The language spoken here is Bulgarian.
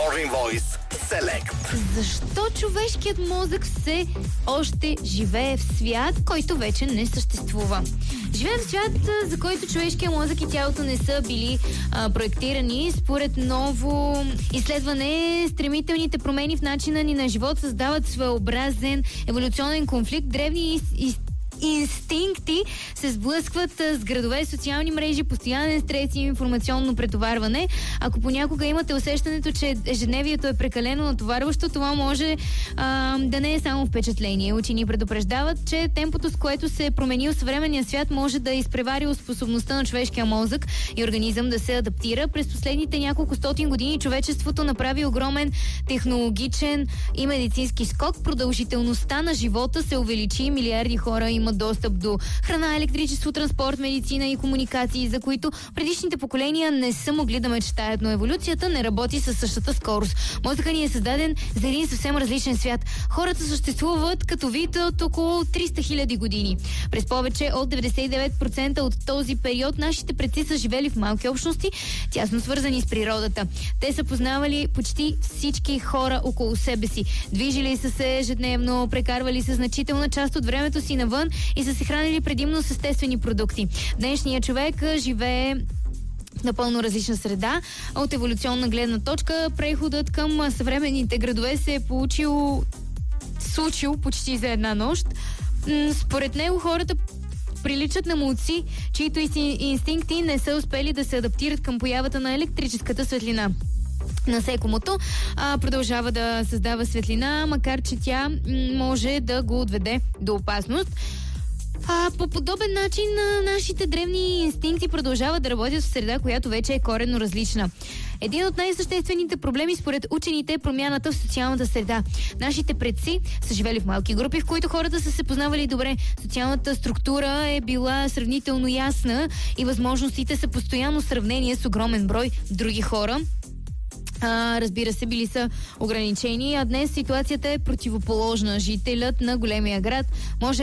Morning Voice Select. Защо човешкият мозък все още живее в свят, който вече не съществува? Живеем в свят, за който човешкият мозък и тялото не са били проектирани. Според ново изследване, стремителните промени в начина ни на живот създават своеобразен еволюционен конфликт. Древни инстинкти се сблъскват с градове, социални мрежи, постоянен стрес и информационно претоварване. Ако понякога имате усещането, че ежедневието е прекалено натоварващо, това може да не е само впечатление. Учени предупреждават, че темпото, с което се е променил съвременния свят, може да изпревари способността на човешкия мозък и организъм да се адаптира. През последните няколко стотин години човечеството направи огромен технологичен и медицински скок. Продължителността на живота се увеличи, милиарди хора имат достъп до храна, електричество, транспорт, медицина и комуникации, за които предишните поколения не са могли да мечтаят, но еволюцията не работи със същата скорост. Мозъкът ни е създаден за един съвсем различен свят. Хората съществуват като вид от около 300 000 години. През повече от 99% от този период нашите предци са живели в малки общности, тясно свързани с природата. Те са познавали почти всички хора около себе си. Движили са се ежедневно, прекарвали са значителна част от времето си навън и са се хранили предимно с естествени продукти. Днешният човек живее в напълно различна среда. От еволюционна гледна точка, преходът към съвременните градове се е случил почти за една нощ. Според него хората приличат на молодци, чието инстинкти не са успели да се адаптират към появата на електрическата светлина. Насекомото продължава да създава светлина, макар че тя може да го отведе до опасност. По подобен начин нашите древни инстинкти продължават да работят в среда, която вече е коренно различна. Един от най-съществените проблеми според учените е промяната в социалната среда. Нашите предци са живели в малки групи, в които хората са се познавали добре. Социалната структура е била сравнително ясна и възможностите са постоянно сравнение с огромен брой други хора. Разбира се, били са ограничени, а днес ситуацията е противоположна. Жителят на големия град може